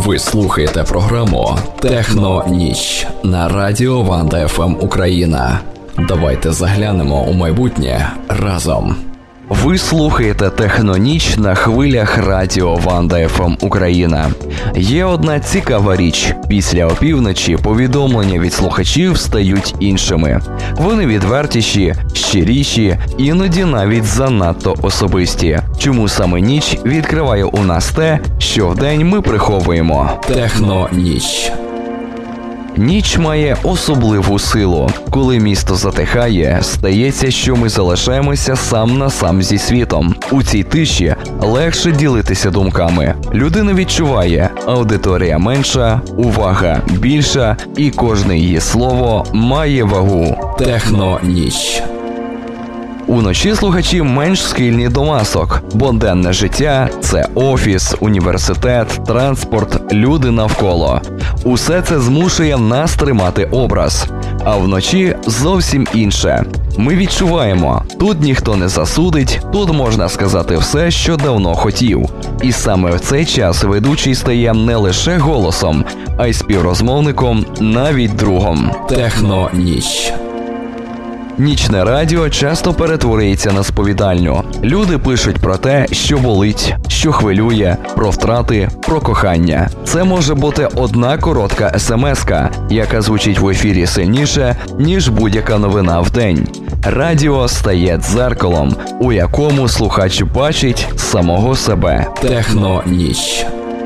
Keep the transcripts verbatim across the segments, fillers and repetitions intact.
Ви слухаєте програму «Техноніч» на радіо Ванда еф ем Україна. Давайте заглянемо у майбутнє разом. Ви слухаєте «Техноніч» на хвилях радіо Ванда еф ем Україна. Є одна цікава річ. Після опівночі повідомлення від слухачів стають іншими. Вони відвертіші, щиріші, іноді навіть занадто особисті. Чому саме ніч відкриває у нас те, що вдень ми приховуємо? «Техноніч». Ніч має особливу силу. Коли місто затихає, стається, що ми залишаємося сам на сам зі світом. У цій тиші легше ділитися думками. Людина відчуває, аудиторія менша, увага більша, і кожне її слово має вагу. «Техноніч». Уночі слухачі менш схильні до масок, бо денне життя – це офіс, університет, транспорт, люди навколо. Усе це змушує нас тримати образ. А вночі зовсім інше. Ми відчуваємо, тут ніхто не засудить, тут можна сказати все, що давно хотів. І саме в цей час ведучий стає не лише голосом, а й співрозмовником, навіть другом. «Техноніч». Нічне радіо часто перетворюється на сповідальню. Люди пишуть про те, що болить, що хвилює, про втрати, про кохання. Це може бути одна коротка смс-ка, яка звучить в ефірі сильніше, ніж будь-яка новина в день. Радіо стає дзеркалом, у якому слухач бачить самого себе. «Техноніч».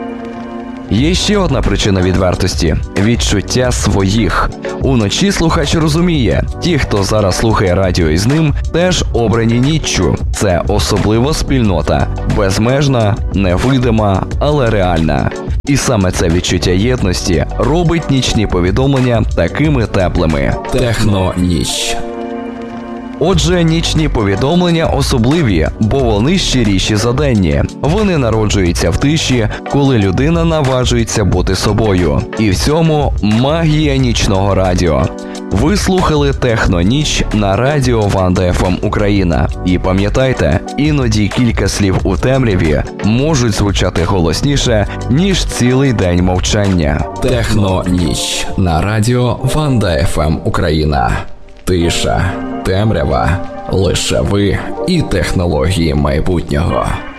Є ще одна причина відвертості – відчуття своїх. Уночі слухач розуміє, ті, хто зараз слухає радіо із ним, теж обрані ніччю. Це особлива спільнота, безмежна, невидима, але реальна. І саме це відчуття єдності робить нічні повідомлення такими теплими. «Техноніч». Отже, нічні повідомлення особливі, бо вони щиріші за денні. Вони народжуються в тиші, коли людина наважується бути собою. І в цьому магія нічного радіо. Ви слухали «Техноніч» на радіо Ванда еф ем Україна. І пам'ятайте, іноді кілька слів у темряві можуть звучати голосніше, ніж цілий день мовчання. «Техноніч» на радіо Ванда еф ем Україна. Тиша, темрява, лише ви і технології майбутнього.